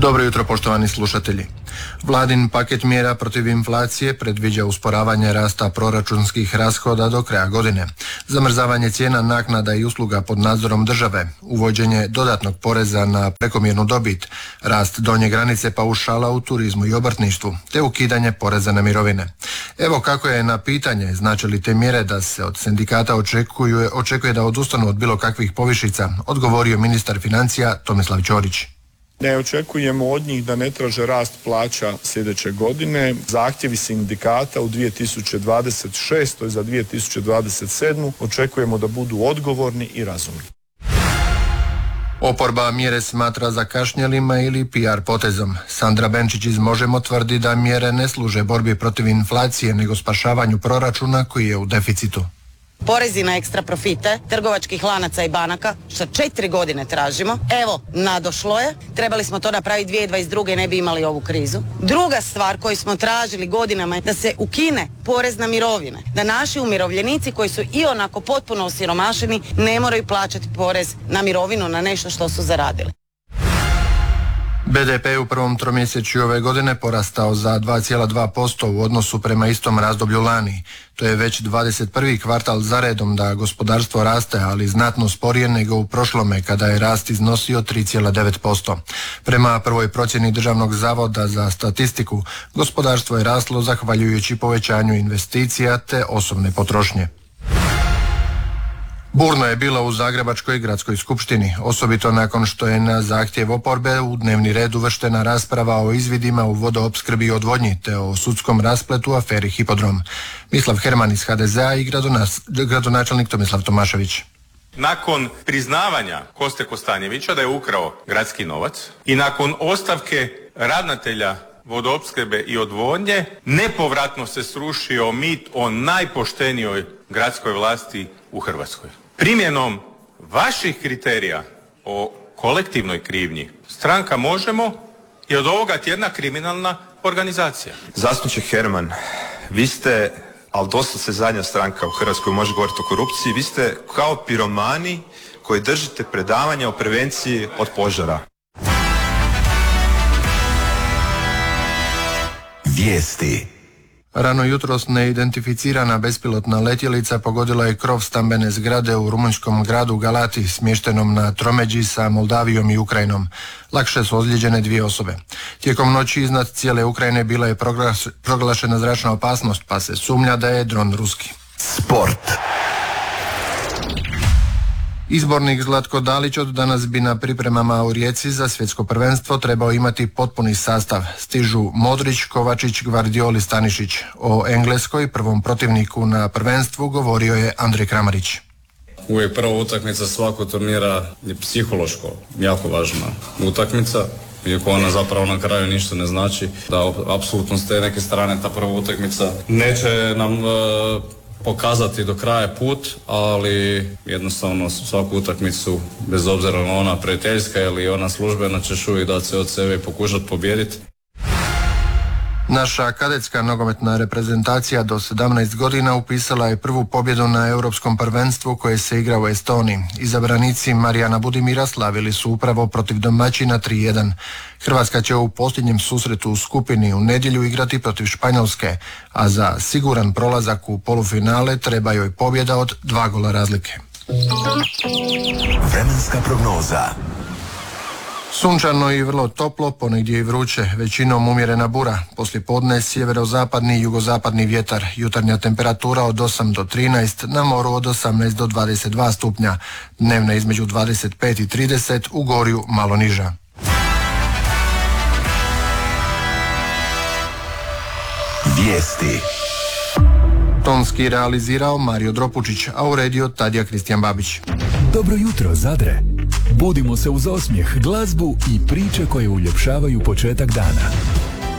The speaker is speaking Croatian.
Dobro jutro, poštovani slušatelji. Vladin paket mjera protiv inflacije predviđa usporavanje rasta proračunskih rashoda do kraja godine, zamrzavanje cijena naknada i usluga pod nadzorom države, uvođenje dodatnog poreza na prekomjernu dobit, rast donje granice paušala u turizmu i obrtništvu, te ukidanje poreza na mirovine. Evo kako je na pitanje znači li te mjere da se od sindikata očekuje da odustanu od bilo kakvih povišica, odgovorio ministar financija Tomislav Ćorić. Ne očekujemo od njih da ne traže rast plaća sljedeće godine. Zahtjevi sindikata u 2026. i za 2027. očekujemo da budu odgovorni i razumni. Oporba mjere smatra zakašnjelima ili PR potezom. Sandra Benčić iz Možemo tvrdi da mjere ne služe borbi protiv inflacije nego spašavanju proračuna koji je u deficitu. Porezi na ekstra profite trgovačkih lanaca i banaka, što 4 godine tražimo. Evo, nadošlo je. Trebali smo to napraviti 2022. i ne bi imali ovu krizu. Druga stvar koju smo tražili godinama je da se ukine porez na mirovine. Da naši umirovljenici koji su i onako potpuno osiromašeni ne moraju plaćati porez na mirovinu na nešto što su zaradili. BDP u prvom tromjesečju ove godine porastao za 2,2% u odnosu prema istom razdoblju lani. To je već 21. kvartal za redom da gospodarstvo raste, ali znatno sporije nego u prošlome kada je rast iznosio 3,9%. Prema prvoj procjeni Državnog zavoda za statistiku, gospodarstvo je raslo zahvaljujući povećanju investicija te osobne potrošnje. Burno je bilo u Zagrebačkoj gradskoj skupštini, osobito nakon što je na zahtjev oporbe u dnevni red uvrštena rasprava o izvidima u vodoopskrbi i odvodnji te o sudskom raspletu aferi Hipodrom. Mislav Herman iz HDZ-a i gradonačelnik Tomislav Tomašević. Nakon priznavanja Koste Kostanjevića da je ukrao gradski novac i nakon ostavke ravnatelja vodoopskrbe i odvodnje, nepovratno se srušio mit o najpoštenijoj gradskoj vlasti u Hrvatskoj. Primjenom vaših kriterija o kolektivnoj krivnji stranka Možemo je od ovoga tjedna kriminalna organizacija. Zastupniče Herman, vi ste, ali dosta se zadnja stranka u Hrvatskoj može govoriti o korupciji, vi ste kao piromani koji držite predavanja o prevenciji od požara. Vijesti. Rano jutros neidentificirana bespilotna letjelica pogodila je krov stambene zgrade u rumunjskom gradu Galati, smještenom na tromeđi sa Moldavijom i Ukrajinom. Lakše su ozlijeđene 2 osobe. Tijekom noći iznad cijele Ukrajine bila je proglašena zračna opasnost, pa se sumnja da je dron ruski. Sport. Izbornik Zlatko Dalić od danas bi na pripremama u Rijeci za svjetsko prvenstvo trebao imati potpuni sastav. Stižu Modrić, Kovačić, Gvardiol, Stanišić. O Engleskoj, prvom protivniku na prvenstvu, govorio je Andrej Kramarić. Uvijek prva utakmica svakog turnira je psihološko jako važna utakmica, iako ona zapravo na kraju ništa ne znači, da apsolutno s te neke strane ta prva utakmica neće nam pokazati do kraja put, ali jednostavno svaku utakmicu, bez obzira na ona prijateljska ili ona službena, ćeš uvijek dati se od sebe i pokušati pobijediti. Naša kadetska nogometna reprezentacija do 17 godina upisala je prvu pobjedu na europskom prvenstvu koje se igra u Estoniji. Izabranici Marijana Budimira slavili su upravo protiv domaćina 3-1. Hrvatska će u posljednjem susretu u skupini u nedjelju igrati protiv Španjolske, a za siguran prolazak u polufinale treba joj pobjeda od 2 gola razlike. Vremenska prognoza. Sunčano i vrlo toplo, ponegdje i vruće, većinom umjerena bura. Poslijepodne sjeverozapadni i jugozapadni vjetar, jutarnja temperatura od 8 do 13, na moru od 18 do 22 stupnja, dnevna između 25 i 30, u Gorju malo niža. Vijesti. Tonski realizirao Mario Dropučić, a uredio Tadija Kristijan Babić. Dobro jutro, Zadre. Budimo se uz osmijeh, glazbu i priče koje uljepšavaju početak dana.